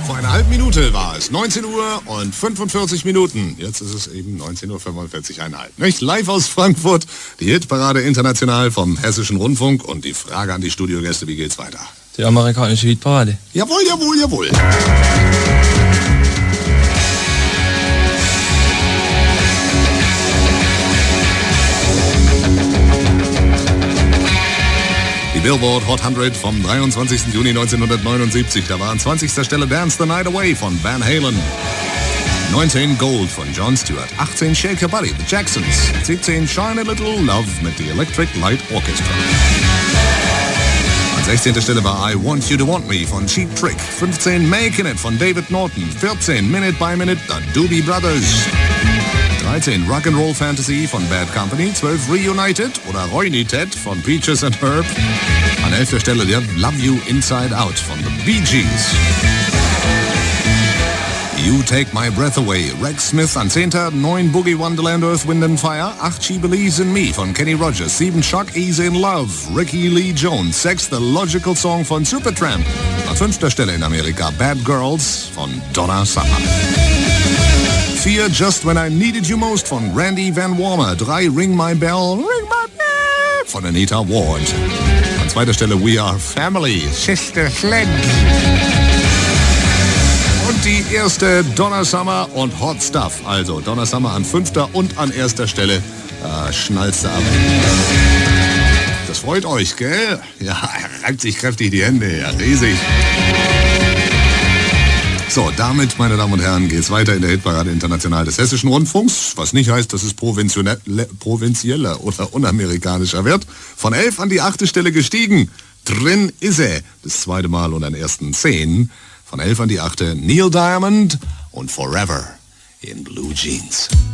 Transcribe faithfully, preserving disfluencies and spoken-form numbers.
Vor einer halben Minute war es neunzehn Uhr und fünfundvierzig Minuten. Jetzt ist es eben neunzehn Uhr fünfundvierzig Komma fünf. Nicht? Live aus Frankfurt, die Hitparade international vom Hessischen Rundfunk. Und die Frage an die Studiogäste, wie geht's weiter? Die amerikanische Hitparade. Jawohl, jawohl, jawohl. Billboard Hot hundert vom dreiundzwanzigsten Juni neunzehnhundertneunundsiebzig. Da war an zwanzigster Stelle Dance the Night Away von Van Halen. neunzehn Gold von Jon Stewart. achtzehn Shake Your Body, The Jacksons. siebzehn Shine a Little Love mit The Electric Light Orchestra. An sechzehnter Stelle war I Want You to Want Me von Cheap Trick. fünfzehn Making It von David Norton. vierzehn Minute by Minute, The Doobie Brothers. dreizehn Rock'n'Roll Fantasy von Bad Company, zwölf Reunited oder Reunited von Peaches and Herb. An elfter Stelle der Love You Inside Out von The Bee Gees. You Take My Breath Away, Rex Smith an zehnter. neun Boogie Wonderland, Earth, Wind and Fire. acht She Believes in Me von Kenny Rogers. sieben Shock Easy in Love, Ricky Lee Jones. sechs The Logical Song von Supertramp. An fünfter Stelle in Amerika Bad Girls von Donna Summer. vier Just When I Needed You Most von Randy Van Warmer. drei Ring My Bell, Ring My Bell von Anita Ward. An zweiter Stelle We Are Family, Sister Sledge. Und die erste Donna Summer und Hot Stuff. Also Donna Summer an fünfter und an erster Stelle. Äh, schnallst du ab. Das freut euch, gell? Ja, reibt sich kräftig die Hände. Ja, riesig. So, damit, meine Damen und Herren, geht's weiter in der Hitparade international des Hessischen Rundfunks, was nicht heißt, dass es provinzieller oder unamerikanischer wird. Von elf an die achte Stelle gestiegen. Drin ist er. Das zweite Mal und an ersten zehn. Von elf an die achte Neil Diamond und Forever in Blue Jeans.